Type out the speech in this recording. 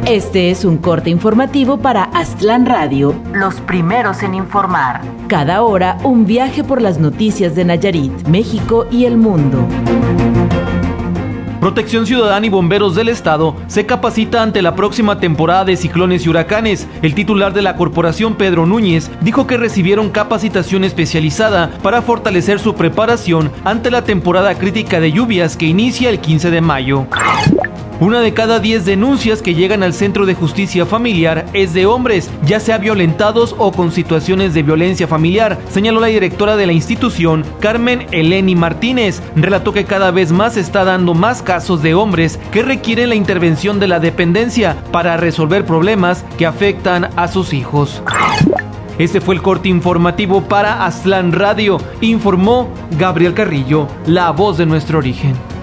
Este es un corte informativo para Aztlán Radio, los primeros en informar. Cada hora, un viaje por las noticias de Nayarit, México y el mundo. Protección Ciudadana y Bomberos del Estado se capacita ante la próxima temporada de ciclones y huracanes. El titular de la corporación, Pedro Núñez, dijo que recibieron capacitación especializada para fortalecer su preparación ante la temporada crítica de lluvias que inicia el 15 de mayo. 1 de cada 10 denuncias que llegan al Centro de Justicia Familiar es de hombres, ya sea violentados o con situaciones de violencia familiar, señaló la directora de la institución, Carmen Eleni Martínez. Relató que cada vez más se está dando más casos de hombres que requieren la intervención de la dependencia para resolver problemas que afectan a sus hijos. Este fue el corte informativo para Aztlán Radio, informó Gabriel Carrillo, la voz de nuestro origen.